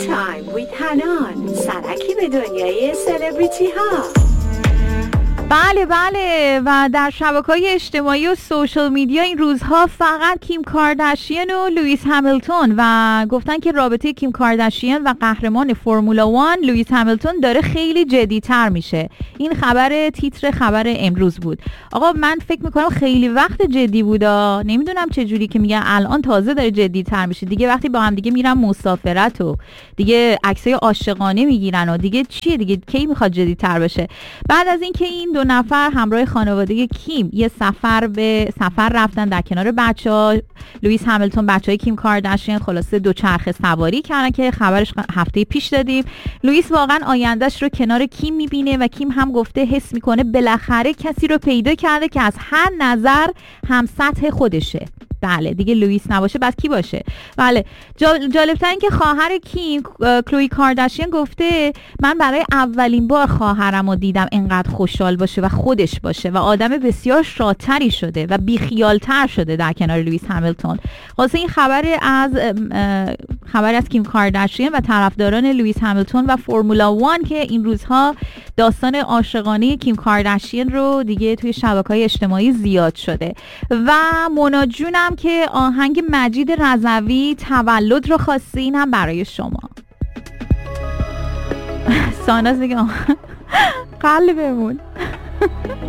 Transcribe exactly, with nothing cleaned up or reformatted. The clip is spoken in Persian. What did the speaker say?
تایم with حنان، سرکی به دنیای سلبریتی ها. بله بله و در شبکه‌های اجتماعی و سوشال میدیا این روزها فقط کیم کارداشیان و لوئیس همیلتون و گفتن که رابطه کیم کارداشیان و قهرمان فرمولا وان لوئیس همیلتون داره خیلی جدی‌تر میشه. این خبر تیتر خبر امروز بود. آقا من فکر میکنم خیلی وقت جدی بودا، نمیدونم چه جوری که میگن الان تازه داره جدی‌تر میشه دیگه. وقتی با هم دیگه میرن مسافرت و دیگه عکسای عاشقانه میگیرن و دیگه چیه دیگه، کی میخواد جدی‌تر بشه؟ بعد از اینکه این دو نفر همراه خانواده کیم یه سفر به سفر رفتن در کنار بچه‌ها، لوئیس همیلتون بچهای کیم کارداشیان، خلاصه دو چرخه سواری کردن که خبرش هفته پیش دادیم. لوئیس واقعا آیندهش رو کنار کیم میبینه و کیم هم گفته حس میکنه بالاخره کسی رو پیدا کرده که از هر نظر هم سطح خودشه. بله دیگه لوئیس نباشه بعد کی باشه؟ بله جالب‌تر این که خواهر کیم کلوی کارداشیان گفته من برای اولین بار خواهرم رو دیدم اینقدر خوشحال باشه و خودش باشه و آدم بسیار شاطری شده و بیخیالتر شده در کنار لوئیس همیلتون. واسه این خبر از خبر از کیم کارداشیان و طرفداران لوئیس همیلتون و فرمولا وان که این روزها داستان عاشقانه کیم کارداشیان رو دیگه توی شبکه‌های اجتماعی زیاد شده. و مونا جونم که آهنگ مجید رضوی تولد رو خواسته، این هم برای شما. ساناز دیگه قلبمون